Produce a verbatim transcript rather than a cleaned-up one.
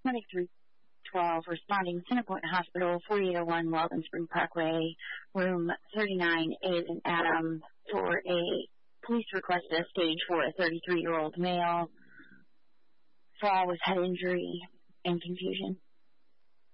twenty-three twelve responding Centerpoint Hospital, forty-eight oh one Walden Spring Parkway, room thirty-nine, Aid and Adam, for a police request at stage for a thirty-three-year-old male. Fall with head injury and confusion.